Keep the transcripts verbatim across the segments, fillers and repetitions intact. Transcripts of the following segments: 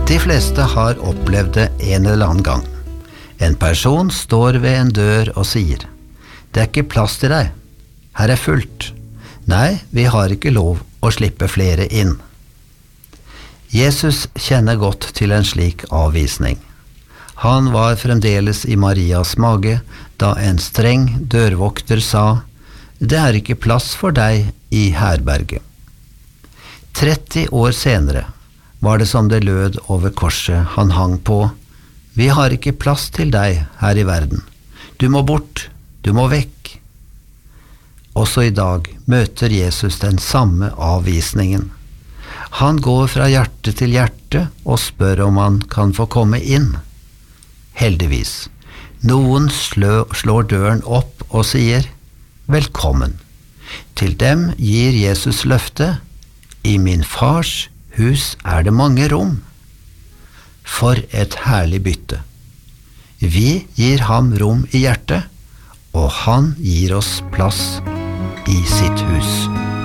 De fleste har opplevd det en eller annen gang. En person står ved en dør og sier: «Det er ikke plass til deg. Her er fullt. Nei, vi har ikke lov å slippe flere inn.» Jesus kjenner godt til en slik avvisning. Han var fremdeles i Marias mage da en streng dørvokter sa: «Det er ikke plass for deg i herberget.» tretti år senere var det som det lød over korset han hang på: «Vi har ikke plass til deg her i verden. Du må bort, du må vekk.» Også i dag møter Jesus den samme avvisningen. Han går fra hjerte til hjerte og spør om han kan få komme inn. Heldigvis, noen slå, slår døren opp og sier: «Velkommen.» Til dem gir Jesus løftet: «I min fars hus er det mange rom.» For et herlig bytte. Vi gir ham rom i hjertet, og han gir oss plass i sitt hus.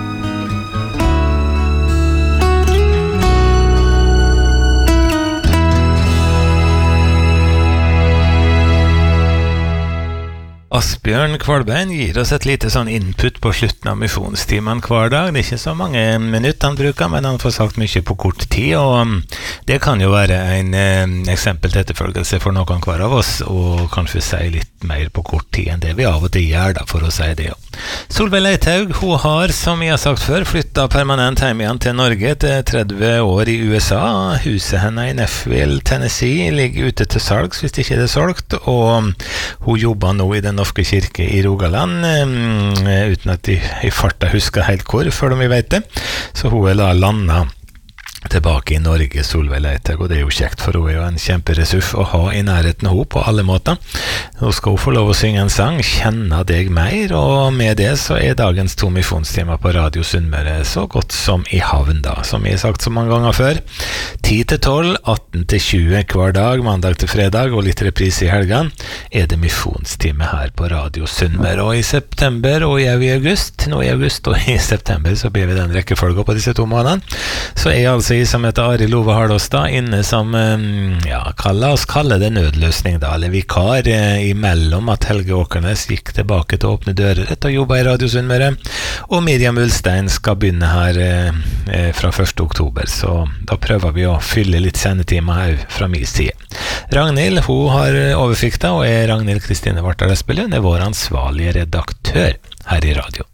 Asbjørn Kvalbein gir oss et lite sånn input på slutten av misjonstimen hver dag. Det er ikke så mange minutter han bruker, men han får sagt mye på kort tid, og det kan jo være en eh, eksempel til etterfølgelse for noen hver av oss, og kanskje si litt mer på kort tid enn det vi av og til gjør da, for å si det. Solveig Leithaug, hun har, som jeg har sagt før, flyttet permanent hjem igjen til Norge etter tretti år i U S A. Huset henne i Nashville, Tennessee, ligger ute til salgs, hvis det ikke er det solgt, og hun jobber nå i den norske kirke i Rogaland, um, uten at de i farta husker helt hvor, før de vet det. Så hun er da landet tilbake i Norge, Solveig Leithaug, og det er jo kjekt, for hun er jo en kjemperessurs å ha i nærheten hun på alle måter. Nå skal hun få lov å synge en sang, «Kjenne deg mer», og med det så er dagens to misjonstimer på Radio Sunnmøre så godt som i havn da, som jeg har sagt så mange ganger før. ti til tolv, atten til tjue hver dag, mandag til fredag, og litt reprise i helgen, er det misjonstime her på Radio Sunnmøre. Og i september, og i august, nå i august og i september, så blir vi den rekkefølgen på disse to månedene. Så er altså jeg som heter Ari Love Hardåstad inne som, ja, la oss kalle det nødløsning da, eller vikar eh, imellom at Helge Åkernes gikk tilbake til å åpne dører etter å jobbe i Radio Sunnmøre, og Miriam Ulstein skal begynne her eh, fra første oktober, så da prøver vi å fylle litt sendetimer her fra min side. Ragnhild, hun har overfikta, og er Ragnhild Kristine Vartar Espelund, er vår ansvarlige redaktør her i radio.